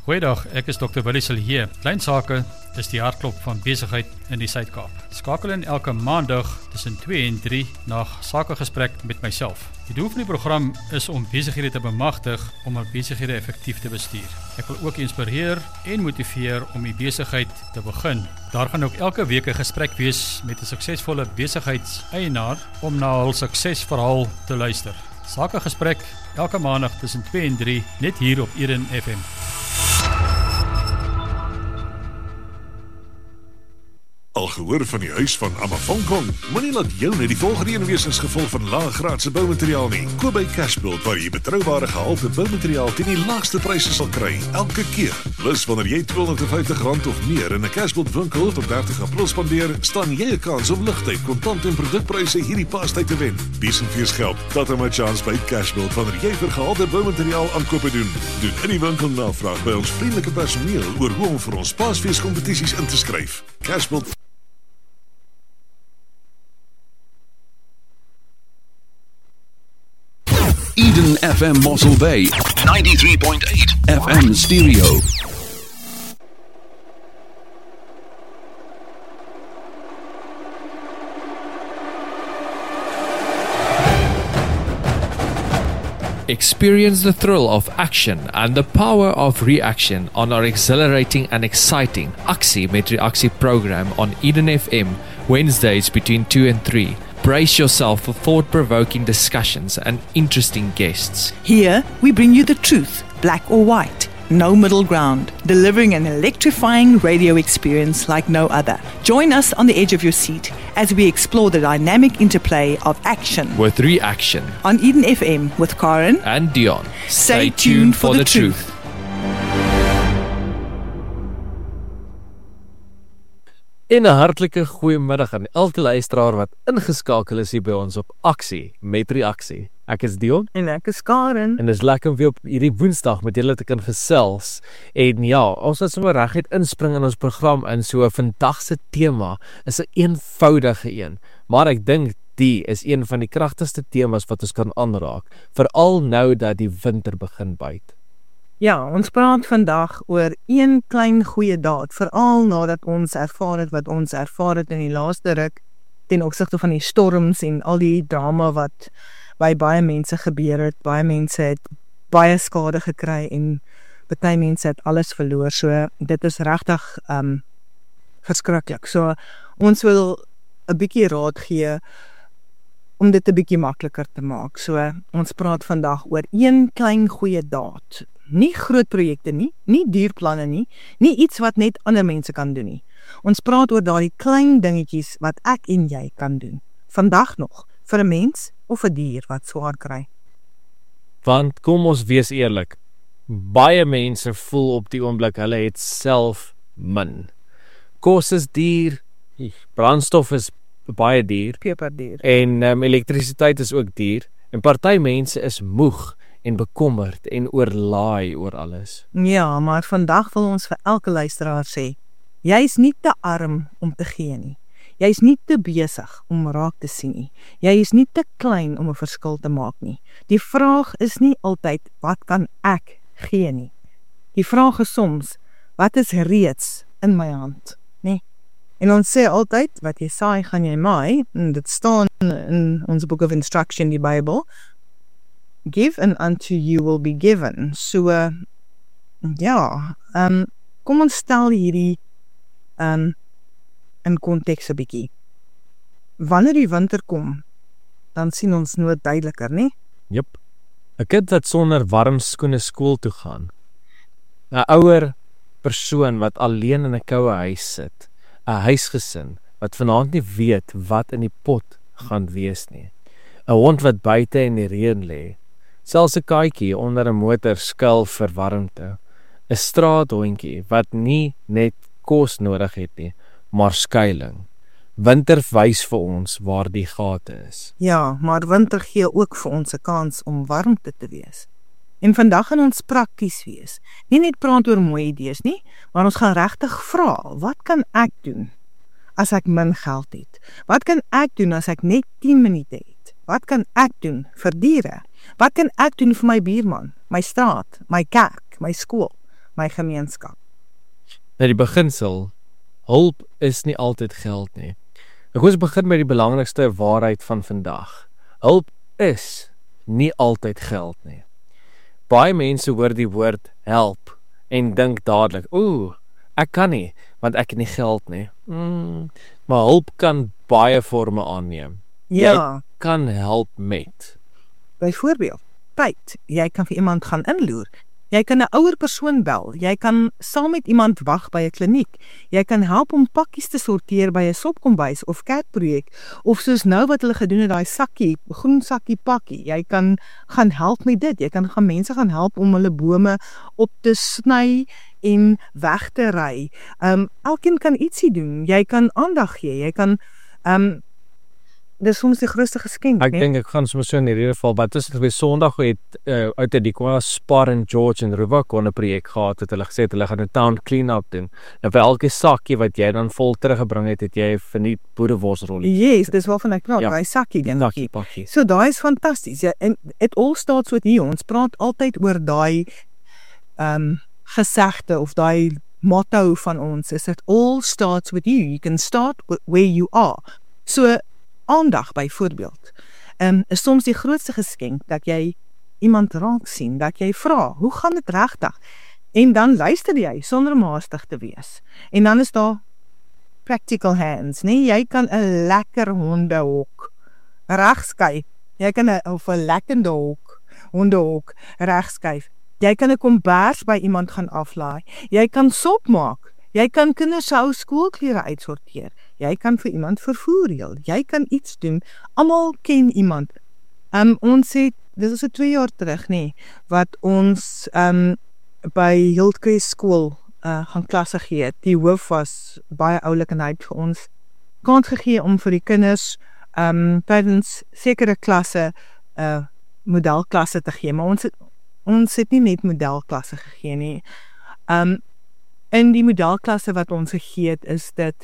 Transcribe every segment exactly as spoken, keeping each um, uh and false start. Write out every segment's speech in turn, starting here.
Goeiedag, ek is dokter Willie Sillier. Klein sake is die hartklop van besigheid in die Suid-Kaap. Skakel in elke maandag tussen twee en drie na sakegesprek met myself. Die doel van die program is om besighede te bemagtig om hul besighede effektief te bestuur. Ek wil ook inspireer en motiveer om die besigheid te begin. Daar gaan ook elke week 'n gesprek wees met 'n suksesvolle besigheidseienaar om na hul suksesverhaal te luister. Sakegesprek elke maandag tussen twee en drie net hier op Eden F M. Al gehoor van die huis van Amafonkong? Moenie laat jou net die volgende een wees as gevolg van laaggraadse boumateriaal nie. Koop by Cashbuild waar jy betroubare gehalte boumateriaal teen die laagste pryse sal kry, elke keer. Plus wanneer jy tweehonderd vyftig rand of meer in 'n Cashbuild winkel tot dertig April spandeer, staan jy 'n kans om ligtyd, kontant en produkpryse hierdie Paastyd te wen. Besenfeesgeld, dat is 'n chance by Cashbuild wanneer jy vir gehalte boumateriaal aankope doen. Doen in die winkel navraag by ons vriendelike personeel oor hoe om vir ons Paasfeeskompetisies in te skryf. Cashbuild Eden F M Mossel Bay, ninety-three point eight F M stereo. Experience the thrill of action and the power of reaction on our exhilarating and exciting Aksie met Reaksie program on Eden F M, Wednesdays between two and three. Brace yourself for thought-provoking discussions and interesting guests. Here, we bring you the truth, black or white, no middle ground, delivering an electrifying radio experience like no other. Join us on the edge of your seat as we explore the dynamic interplay of action with reaction on Eden F M with Karen and Dion. Stay, Stay tuned for, for the, the truth. truth. En 'n hartlike goeiemiddag aan elke luisteraar wat ingeskakel is hier by ons op Aksie met Reaksie. Ek is Dion en ek is Karen. En dit is lekker om weer op hierdie Woensdag met julle te kan gesels. En ja, ons het sommer reguit inspring in ons program in. So vandag se tema is 'n eenvoudige een, maar ek dink die is een van die kragtigste temas wat ons kan aanraak, veral nou dat die winter begin byt. Ja, ons praat vandag oor een klein goeie daad, veral nadat ons ervaar het wat ons ervaar het in die laaste ruk ten opsigte van die storms en al die drama wat by baie mense gebeur het. Baie mense het baie skade gekry en baie mense het alles verloor. So dit is regtig um, verskriklik. So ons wil 'n bietjie raad gee om dit 'n bietjie makliker te maak. So ons praat vandag oor een klein goeie daad. Nie groot projekte nie, nie duur planne nie, nie iets wat net ander mense kan doen nie. Ons praat oor daardie klein dingetjies wat ek en jy kan doen. Vandag nog, vir 'n mens of 'n dier wat swaar kry. Want kom ons wees eerlik, baie mense voel op die oomblik hulle het self min. Kos is duur, brandstof is baie duur, peperduur. En um, elektrisiteit is ook duur. En party mense is moeg en bekommerd en oorlaai oor alles. Ja, maar vandag wil ons vir elke luisteraar sê, jy is nie te arm om te gee nie. Jy is nie te besig om raak te sien nie. Jy is nie te klein om 'n verskil te maak nie. Die vraag is nie altyd, wat kan ek gee nie. Die vraag is soms, wat is reeds in my hand, nee? En ons sê altyd, wat jy saai, gaan jy maai, en dit staan in ons Book of Instruction, die Bybel, give and unto you will be given. So, uh, ja, um, kom ons stel hierdie um, in konteks 'n bietjie. Wanneer die winter kom, dan sien ons nood duideliker, nie? Jep. 'n Kind wat sonder warm skoene skool toe gaan. 'n Ouer persoon wat alleen in 'n koue huis sit. 'n Huisgesin wat vanaand nie weet wat in die pot gaan wees nie. 'n Hond wat buite in die reën lê. Selfs 'n katjie onder 'n motor skuil vir warmte. 'n Straathondjie wat nie net kos nodig het nie, maar skuiling. Winter wys vir ons waar die gate is. Ja, maar winter gee ook vir ons 'n kans om warmte te wees. En vandag gaan ons prakties wees. Nie net praat oor mooi idees nie, maar ons gaan regtig vra, wat kan ek doen as ek min geld het? Wat kan ek doen as ek net tien minute het? Wat kan ek doen vir diere? Wat kan ek doen vir my buurman, my straat, my kerk, my skool? my gemeenskap. Nou die beginsel, hulp is nie altyd geld nie. Ek wil begin met die belangrikste waarheid van vandag. Hulp is nie altyd geld nie. Baie mense hoor die woord help en dink dadelik, ooh, ek kan nie, want ek het nie geld nie. Mm, maar hulp kan baie vorme aanneem. Ja. Jy kan help met. Byvoorbeeld, tyd. Jy kan vir iemand gaan inloer. Jy kan 'n ouer persoon bel. Jy kan saam met iemand wag by 'n kliniek. Jy kan help om pakkies te sorteer by 'n sopkombuis of kerkprojek, of soos nou wat hulle gedoen het, daai sakkie, groen sakkie pakkie. Jy kan gaan help met dit. Jy kan gaan mense gaan help om hulle bome op te sny en weg te ry. Um elkeen kan ietsie doen. Jy kan aandag gee. Jy kan um dis soms die grootste geskenk, Ek nee? dink ek gaan sommer so in hierdie geval, maar tussen twee Sondag het uh, uit die Kwa Spar en George en Rubicon 'n projek gehad het hulle gesê het hulle gaan 'n town clean-up doen. En vir elke sakkie wat jy dan vol teruggebring het, het jy verniet boereworsrolletjies. Yes, dis waarvan ek praat, Ja. daai sakkie Sakkie dingetjie. pakkie. So daai is fantasties. Ja, en it all starts with you. Ons praat altyd oor daai um gesegde of daai motto van ons is it all starts with you. You can start where you are. So aandag byvoorbeeld. Um is soms die grootste geskenk dat jy iemand raak sien, dat jy vra, hoe gaan dit regtig? En dan luister jy sonder om haastig te wees. En dan is daar practical hands, nee, jy kan 'n lekker hondehok regskuif. Jy kan 'n of 'n lekkende hok, hondehok regskuif. Jy kan 'n kombers by iemand gaan aflaai. Jy kan sop maak. Jy kan kinders se ou skoolklere uitsorteer. Jy kan vir iemand vervoer reël. Jy kan iets doen. Almal ken iemand. Um ons het dit is so twee jaar terug nê wat ons um by Hildcrest skool uh, gaan klasse gee het. Die hoof was baie oulik en hy het vir ons kans gegee om vir die kinders um tydens sekere klasse uh modelklasse te gee, maar ons het ons het nie net modelklasse gegee nie. Um in die modelklasse wat ons gegee het, is dit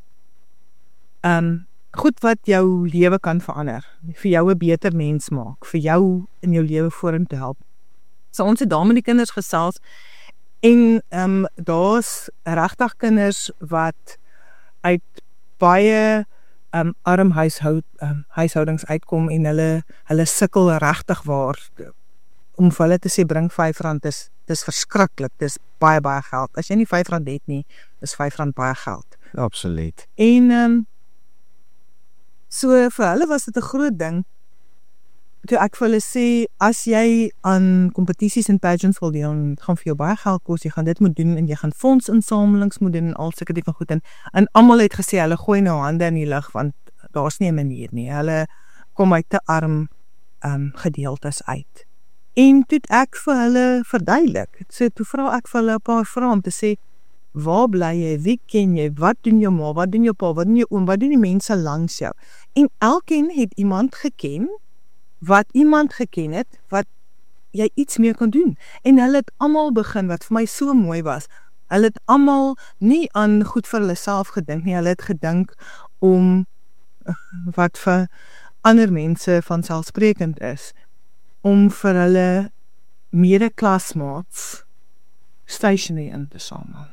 um goed wat jou lewe kan verander, vir jou 'n beter mens maak, vir jou in jou lewe vorentoe help. So ons het daar met die kinders gesels en um daar's regtig kinders wat uit baie um arm huishoud um, huishoudings uitkom en hulle hulle sukkel regtig waar om vir hulle te sê bring vyf rand, dis dis verskriklik, dis baie baie geld. As jy nie vyf rand het nie, is vyf rand baie geld. Absoluut. En um, so vir hulle was dit 'n groot ding. Toe ek vir hulle sê, as jy aan kompetisies en pageants wil doen, dit gaan vir jou baie geld kos, jy gaan dit moet doen en jy gaan fondsinsamelings moet doen en al sulke tipe van goed en, en almal het gesê hulle gooi nou hande in die lug want daar's nie 'n manier nie. Hulle kom uit te arm um, gedeeltes uit. En toe het ek vir hulle verduidelik. So toe vra ek vir hulle 'n paar vrae om te sê, waar bly jy, wie ken jy, wat doen jou ma, wat doen jou pa, wat doen jou oom, wat doen die mense langs jou? En elkeen het iemand geken, wat iemand geken het, wat jy iets meer kan doen. En hulle het almal begin, wat vir my so mooi was, hulle het almal nie aan goed vir hulle self gedink nie, hulle het gedink om, wat vir ander mense vanselfsprekend is, om vir hulle mede-klasmaats stationery in te samel.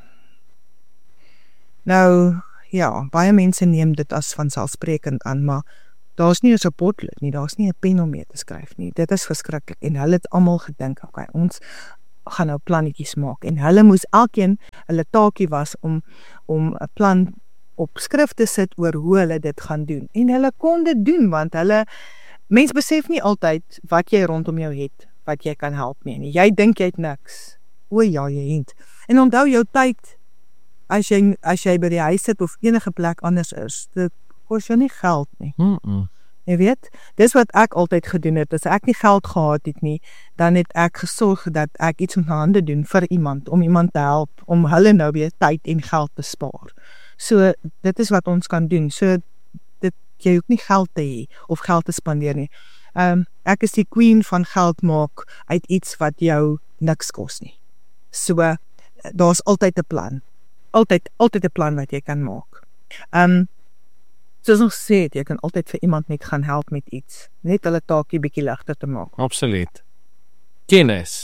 Nou, ja, baie mense neem dit as vanselfsprekend aan, maar daar's nie 'n supportlid nie, daar's nie 'n pen om mee te skryf nie. Dit is verskriklik en hulle het almal gedink, okay, ons gaan nou plannetjies maak en hulle moes elkeen hulle taakie was om om 'n plan op skrif te sit oor hoe hulle dit gaan doen. En hulle kon dit doen want hulle mens besef nie altyd wat jy rondom jou het, wat jy kan help mee nie. Jy dink jy het niks. O ja, jy het. En onthou jou tyd as jy as jy by die huis sit of enige plek anders is, dit kos jou nie geld nie. Mm -mm. Jy weet, dis wat ek altyd gedoen het. As ek nie geld gehad het nie, dan het ek gesorg dat ek iets met my hande doen vir iemand, om iemand te help, om hulle nou weer tyd en geld te spaar. So, dit is wat ons kan doen. So, dit, jy hoef nie geld te hê, of geld te spandeer nie. Um, ek is die queen van geld maak uit iets wat jou niks kos nie. So, daar's altyd 'n plan. Altyd, altyd 'n plan wat jy kan maak. Um, soos ons sê, jy kan altyd vir iemand net gaan help met iets. Net hulle taakie bietjie ligter te maak. Absoluut. Kennis.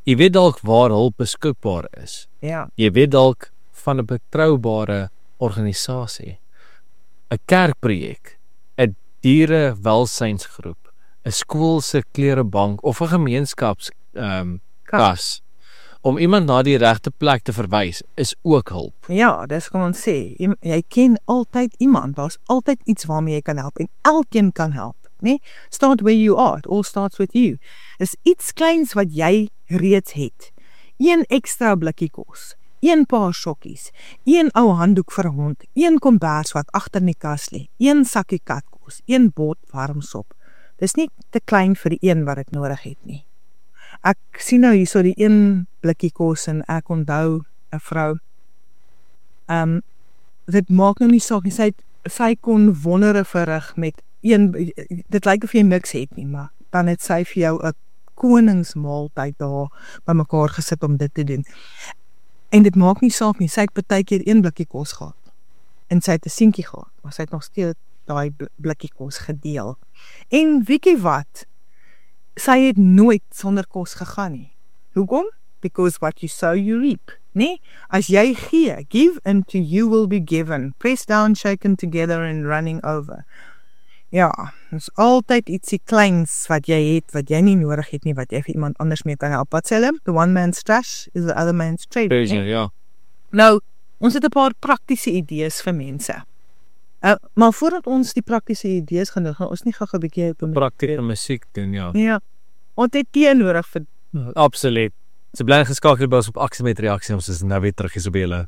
Jy weet dalk waar hulp beskikbaar is. Ja. Jy weet dalk van 'n betroubare organisasie, 'n kerkprojek, 'n dierewelsynsgroep, 'n skool se klerebank of 'n gemeenskaps ehm um, kas. Om iemand na die regte plek te verwys is ook hulp. Ja, dis kan ons sê. Jy, jy ken altyd iemand, daar's altyd iets waarmee jy kan help en elkeen kan help, né? Start where you are, it all starts with you. Is iets kleins wat jy reeds het. Een ekstra blikkie kos, een paar sokkies, een ou handdoek vir 'n hond, een kombers wat agter in die kas lê, een sakkie katkos, een bot warm sop. Dis nie te klein vir die een wat dit nodig het nie. Ek sien nou hierso die een blikkie kos en ek onthou 'n vrou. Ehm um, dit maak nou nie saak nie, sy het, sy kon wondere verrig met een, dit lyk of jy niks het nie, maar dan het sy vir jou 'n koningsmaaltyd daar bymekaar gesit om dit te doen. En dit maak nie saak nie, sy het partykeer een blikkie kos gehad en sy het 'n seentjie gehad, maar sy het nog steeds daai blikkie kos gedeel. En weet jy wat? Sy het nooit sonder kos gegaan nie. Hoekom? Because what you sow you reap, nee? As jy gee, give and to you will be given. Pressed down, shaken together and running over. Ja, is altyd ietsie kleins wat jy het, wat jy nie nodig het nie, wat jy vir iemand anders mee kan help. Wat sê hulle? The one man's trash is the other man's trade. Nee? Ja. Nou, ons het 'n paar praktiese idees vir mense. Uh, maar voordat ons die praktiese idees gaan doen, gaan ons nie gou-gou 'n bietjie praktiese musiek doen, ja. Ja. Ons het tee nodig vir Absoluut. So bly geskakel by ons op Aksie met Reaksie, ons is nou weer terug hier op julle.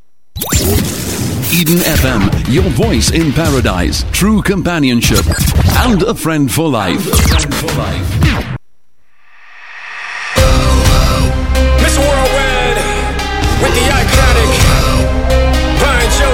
Eden F M, your voice in paradise, true companionship, and a friend for life. Miss Worldwide with the iconic